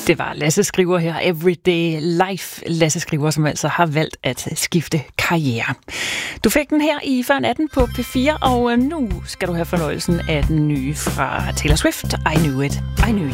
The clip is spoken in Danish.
Det var Lasse Skriver her, Everyday Life. Lasse Skriver, som altså har valgt at skifte karriere. Du fik den her i Før Natten på P4, og nu skal du have fornøjelsen af den nye fra Taylor Swift, I Knew It, I Knew You.